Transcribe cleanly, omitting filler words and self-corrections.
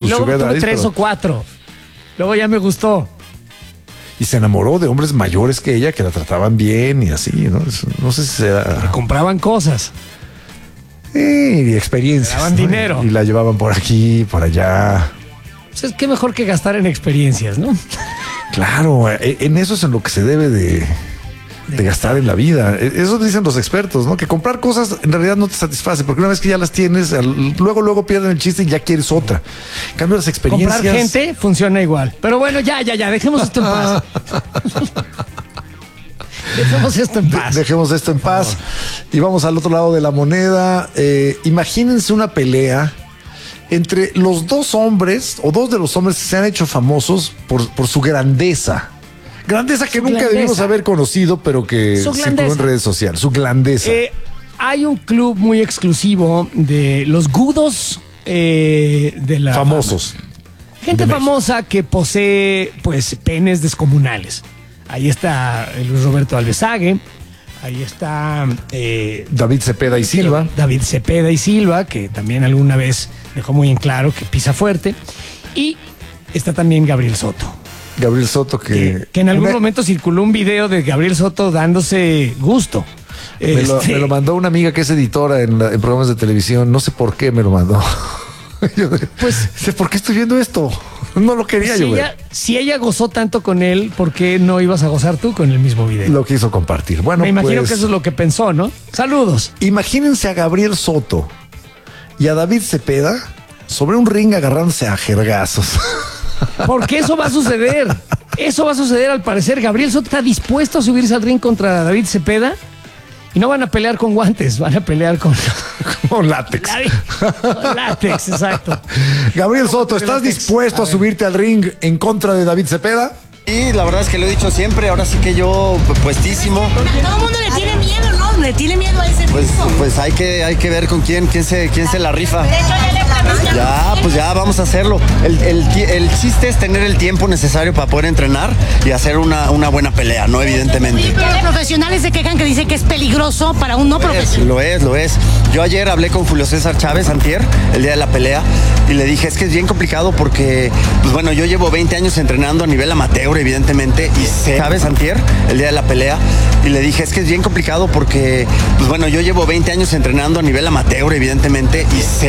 luego sugar tuve daddies, 3 pero- o 4. Luego ya me gustó. Y se enamoró de hombres mayores que ella, que la trataban bien y así, ¿no? No sé si será... Compraban cosas. Y experiencias. Le daban ¿no? dinero. Y la llevaban por aquí, por allá. Pues es que mejor que gastar en experiencias, ¿no? Claro, en eso es en lo que se debe de gastar en la vida. Eso dicen los expertos, ¿no? Que comprar cosas en realidad no te satisface, porque una vez que ya las tienes, luego pierden el chiste y ya quieres otra. En cambio, las experiencias... Comprar gente funciona igual. Pero bueno, ya, dejemos esto en paz. Dejemos esto en paz. Dejemos esto en paz y vamos al otro lado de la moneda. Imagínense una pelea entre los dos hombres o dos de los hombres que se han hecho famosos por su grandeza. Grandeza que nunca grandeza. debimos haber conocido, pero que Su circuló en grandeza. redes sociales. Su grandeza. Hay un club muy exclusivo de los gudos de la Famosos. fama. Gente de México. famosa que posee pues penes descomunales. Ahí está Luis Roberto Alvesague. Ahí está David Cepeda y Silva. David Cepeda y Silva, que también alguna vez dejó muy en claro que pisa fuerte. Y está también Gabriel Soto. Gabriel Soto, Que en algún momento circuló un video de Gabriel Soto dándose gusto. me lo mandó una amiga que es editora en programas de televisión. No sé por qué me lo mandó. Pues, ¿por qué estoy viendo esto? No lo quería yo ver. Si ella gozó tanto con él, ¿por qué no ibas a gozar tú con el mismo video? Lo quiso compartir. Bueno, Me imagino pues, que eso es lo que pensó, ¿no? Saludos. imagínense a Gabriel Soto y a David Cepeda sobre un ring agarrándose a jergazos. Porque eso va a suceder. Eso va a suceder al parecer. Gabriel Soto está dispuesto a subirse al ring contra David Cepeda y no van a pelear con guantes, van a pelear con Con látex. con látex, exacto. Gabriel Soto, ¿estás látex? dispuesto a subirte al ring en contra de David Cepeda? Y la verdad es que lo he dicho siempre, ahora sí que yo puestísimo. Todo el mundo le tiene miedo, ¿no? Le tiene miedo a ese Pues hay que ver con quién se la rifa. Ya vamos a hacerlo. El chiste es tener el tiempo necesario para poder entrenar y hacer una buena pelea, ¿no? Evidentemente. Los profesionales se quejan que dicen que es peligroso para un no profesional. Lo es. Yo ayer hablé con Julio César Chávez, antier, el día de la pelea, y le dije, es que es bien complicado porque, pues bueno, yo llevo 20 años entrenando a nivel amateur, evidentemente, y sé, Chávez, antier, el día de la pelea, y le dije, es que es bien complicado porque, pues bueno, yo llevo 20 años entrenando a nivel amateur, evidentemente, y sé